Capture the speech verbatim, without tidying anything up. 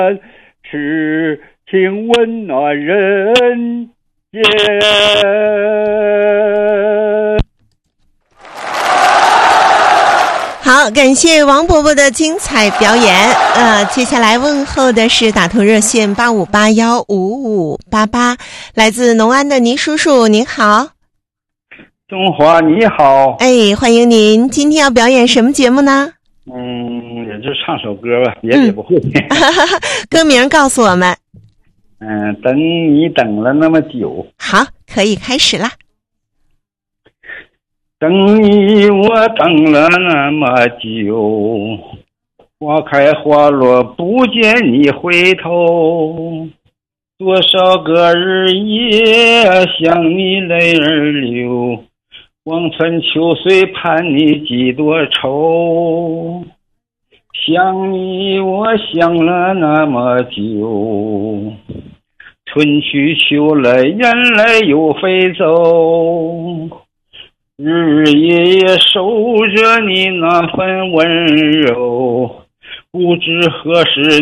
痴情温暖人间。 好，感谢王伯伯的精彩表演。呃，接下来问候的是打通热线八五八幺五五八八，来自农安的倪叔叔，您好。 中华你好。 哎，欢迎您。今天要表演什么节目呢？ 嗯，也就唱首歌吧，别的也不会。 嗯、歌名告诉我们。 嗯，等你等了那么久。 好，可以开始啦。 等你我等了那么久，花开花落不见你回头，多少个日夜想你泪儿流，望穿秋水盼你几多愁。想你我想了那么久，春去秋来眼泪又飞走，日日夜夜守着你那份温柔，不知何时